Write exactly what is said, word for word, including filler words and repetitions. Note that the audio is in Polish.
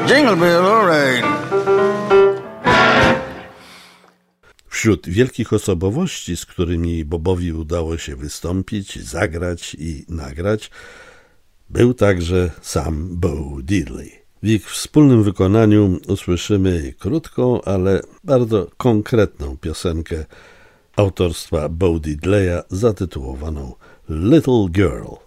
Jingle bell, all right. Wśród wielkich osobowości, z którymi Bobowi udało się wystąpić, zagrać i nagrać, był także sam Bo Diddley. W ich wspólnym wykonaniu usłyszymy krótką, ale bardzo konkretną piosenkę autorstwa Bo Diddleya zatytułowaną Little Girl.